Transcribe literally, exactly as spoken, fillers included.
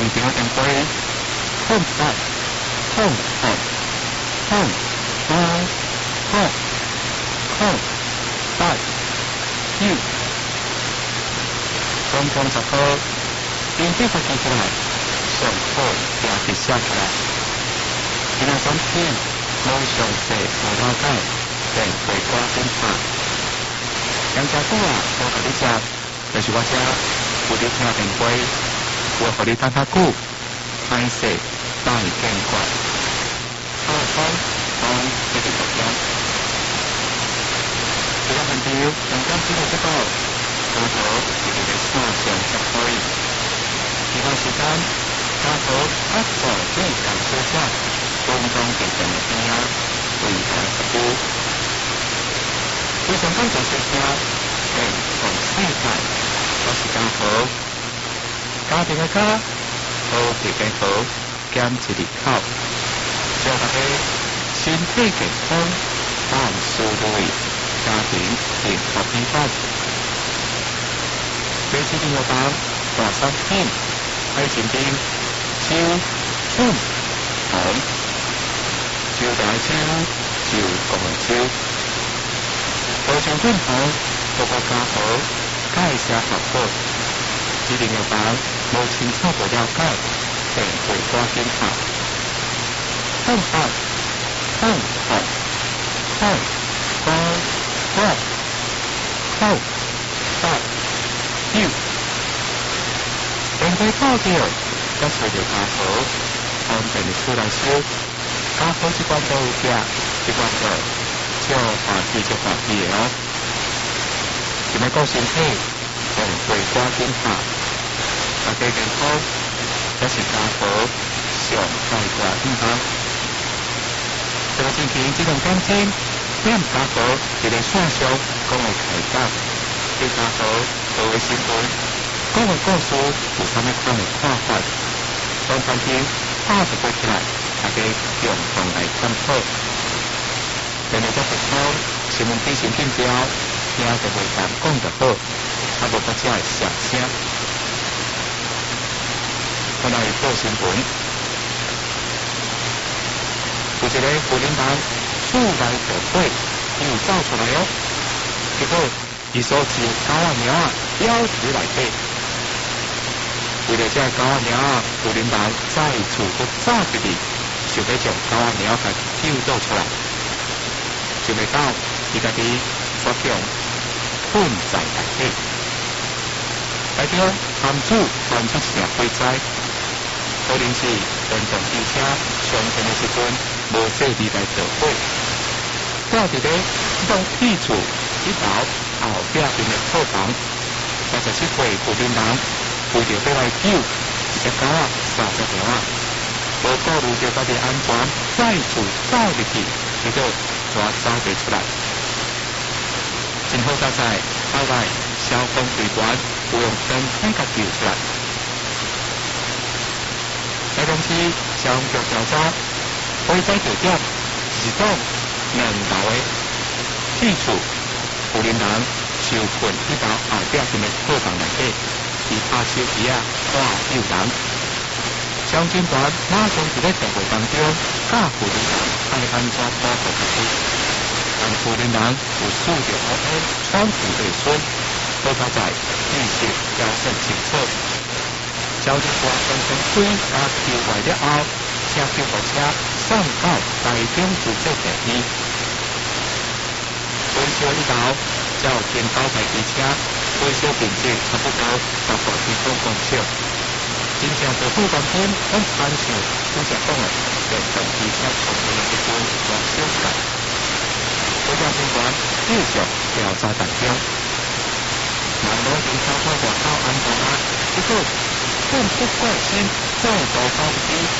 常的灯杯，空白，空白，空白，空空白，有，总共十号，并且发记起来，上好也是写起来。今仔选片无详细无了解，便会挂检查。杨家姑啊，我甲你食，就是我这有你听电话，我互你等较久，歹势待见怪。好好好，继续读讲。这个问题，杨家知道这个，家头一直在线上接可以。其他时间，家头一早就赶车车，东东地上的边啊，为他服务。非常感谢小姐，并从世界，我是家好，家庭的家，好地嘅好，兼一日口，祝大家身體健康，萬事如意，家庭幸福美滿。每次電話版大三天，愛情邊超春紅，超大超超共超。愛情春紅，個個家好，介紹合作。指定嘅版無清楚無了解，並會掛檢查。空白，空白，空白，空空白，有。並會報掉，一隨着家好，方便你出來燒。家好一關都有夾，一關就照下地就下地哦。是咪個身體，並會掛檢查。大家健康，這是家好上大掛健康。這個星期這種感情，咱家好一個線上講嘅開講，對家好各位新聞，講嘅故事有啥物款嘅看法，當番聽拍一個起來，大家共同來探討。另外這個好新聞資訊緊張，聽就袂當講就好，啊無個只係聲聲。我來報新聞，有一個婦人黨厝內逃鬼，又走出來哦。結果，伊所飼狗仔貓仔咬佇內底。為了這狗仔貓仔，婦人黨再次佫走入去，想要將狗仔貓仔救倒出來，想袂到伊家己所中困在內底。內底男子傳出一聲火災。可能是電動汽車上陣的時陣無制備來着火，掛佇咧這棟鐵厝一樓後壁邊的套房，三十七歲婦人人為着要來救一隻狗仔、三隻貓仔，無顧慮着家己安全，再次走入去，結果卻走袂出來。真好佳哉，後來消防隊員有用登天甲救出來。台中市消防局調查，火災地點是一棟兩樓的鐵厝，婦人人受困一樓後壁邊的套房內底，其他手機啊掛救人。消防警員馬上佇咧調查當中，教婦人人愛安怎保護自己。但婦人人有數着黑黑喘氣未順，好佳哉意識也算清楚。消防官完成追查救外了後，車救護車送到台中注冊第二。維修一道，照天高台機車，維修品質差不多達到提供公尺。真正做好當天，很安全，拄則講的，電動機車重要的時陣大小改。保障警官繼續調查當中。萬羅警察看外口安全啊，結果。更不關心，再度高飛，